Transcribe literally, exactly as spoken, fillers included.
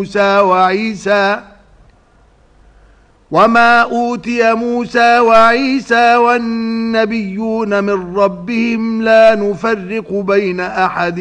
موسى وعيسى وما أوتي موسى وعيسى والنبيون من ربهم لا نفرق بين أحد